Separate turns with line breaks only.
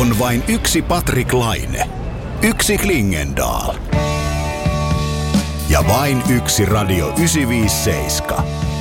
On vain yksi Patrik Laine. Yksi Klingendahl. Ja vain yksi Radio 957.